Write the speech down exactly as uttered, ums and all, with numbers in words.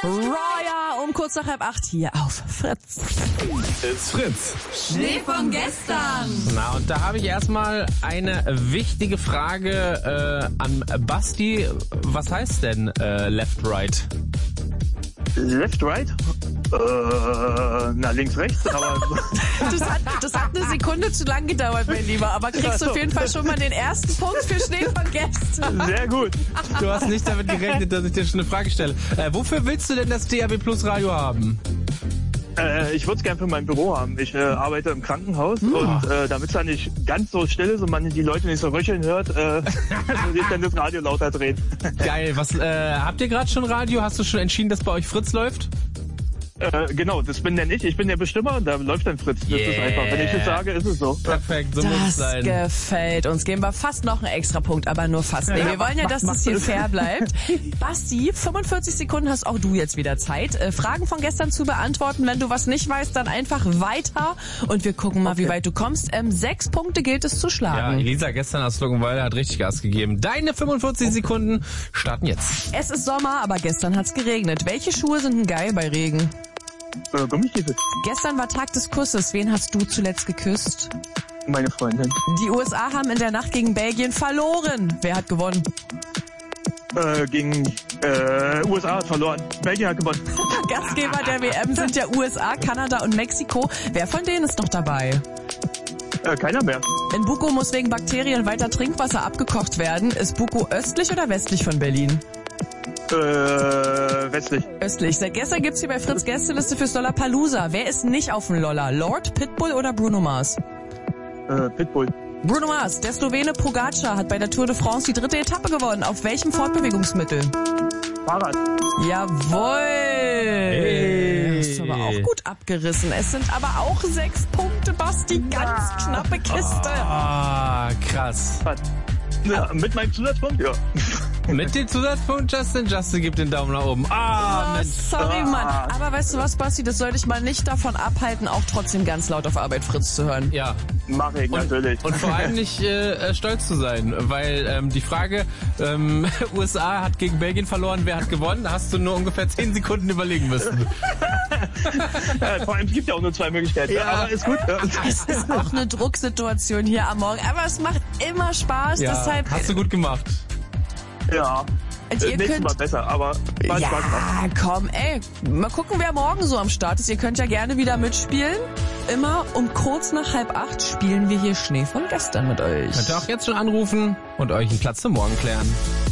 Roya um kurz nach halb acht hier auf Fritz. It's Fritz. Schnee von gestern. Na, und da habe ich erstmal eine wichtige Frage äh, an Basti. Was heißt denn äh, Left, Right? Left, Right? Äh, na, links, rechts, aber... Das hat, das hat eine Sekunde zu lang gedauert, mein Lieber, aber kriegst du auf jeden Fall schon mal den ersten Punkt für Schnee von gestern. Sehr gut. Du hast nicht damit gerechnet, dass ich dir schon eine Frage stelle. Äh, wofür willst du denn das D A B Plus Radio haben? Äh, ich würde es gerne für mein Büro haben. Ich äh, arbeite im Krankenhaus Hm. und äh, damit es da nicht ganz so still ist und man die Leute nicht so röcheln hört, äh, würde ich dann das Radio lauter drehen. Geil, was äh, habt ihr gerade schon Radio? Hast du schon entschieden, dass bei euch Fritz läuft? Äh, genau, das bin denn ich. Ich bin der Bestimmer und da läuft dann Fritz. Das Yeah. ist einfach. Wenn ich es sage, ist es so. Perfekt, so muss es Das sein. gefällt uns. Geben wir fast noch einen extra Punkt, aber nur fast. Nee, wir wollen ja, dass das hier fair bleibt. Basti, fünfundvierzig Sekunden hast auch du jetzt wieder Zeit, äh, Fragen von gestern zu beantworten. Wenn du was nicht weißt, dann einfach weiter und wir gucken mal, Okay. wie weit du kommst. Ähm, sechs Punkte gilt es zu Ja, schlagen. Elisa gestern aus Luckenwalde hat richtig Gas gegeben. Deine fünfundvierzig Sekunden starten jetzt. Es ist Sommer, aber gestern hat's geregnet. Welche Schuhe sind denn geil bei Regen? Äh, Gummistiefel. Gestern war Tag des Kusses. Wen hast du zuletzt geküsst? Meine Freundin. Die U S A haben in der Nacht gegen Belgien verloren. Wer hat gewonnen? Äh, gegen äh, U S A hat verloren. Belgien hat gewonnen. Gastgeber der W M sind ja U S A, Kanada und Mexiko. Wer von denen ist noch dabei? Äh, keiner mehr. In Buko muss wegen Bakterien weiter Trinkwasser abgekocht werden. Ist Buko östlich oder westlich von Berlin? Äh, westlich. Östlich. Seit gestern gibt's hier bei Fritz Gästeliste fürs Lollapalooza. Wer ist nicht auf dem Lolla? Lord, Pitbull oder Bruno Mars? Äh, Pitbull. Bruno Mars, der Slowene Pogacar, hat bei der Tour de France die dritte Etappe gewonnen. Auf welchem Fortbewegungsmittel? Fahrrad. Jawohl! Hey. Hast du aber auch gut abgerissen. Es sind aber auch sechs Punkte, Basti. Ganz knappe Kiste. Ah, krass. Ja, mit meinem Zusatzpunkt? Ja. Mit dem Zusatzpunkt Justin. Justin gibt den Daumen nach oben. Ah, Oh, Mensch. sorry, Mann. Aber weißt du was, Basti, das soll dich mal nicht davon abhalten, auch trotzdem ganz laut auf Arbeit Fritz zu hören. Ja. Mach ich Und, natürlich. und vor allem nicht äh, stolz zu sein, weil ähm, die Frage, ähm, U S A hat gegen Belgien verloren, wer hat gewonnen, da hast du nur ungefähr zehn Sekunden überlegen müssen. Ja, vor allem, es gibt ja auch nur zwei Möglichkeiten. Ja. Aber ist gut. Ja. Es ist auch eine Drucksituation hier am Morgen, aber es macht immer Spaß, Ja, deshalb... hast du gut gemacht. Ja. Und Äh, ihr nächstes könnt- Mal besser, aber war Ja, Spaß gemacht. komm, ey. Mal gucken, wer morgen so am Start ist. Ihr könnt ja gerne wieder mitspielen. Immer um kurz nach halb acht spielen wir hier Schnee von gestern mit euch. Könnt ihr auch jetzt schon anrufen und euch einen Platz zum Morgen klären.